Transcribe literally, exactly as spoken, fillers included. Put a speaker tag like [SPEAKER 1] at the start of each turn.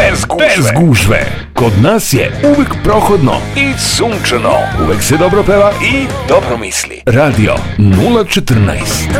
[SPEAKER 1] bez gužve. Bez gužve. Kod nas je uvijek prohodno i sunčano. Uvijek se dobro peva i dobro misli. Radio nula četrnaest.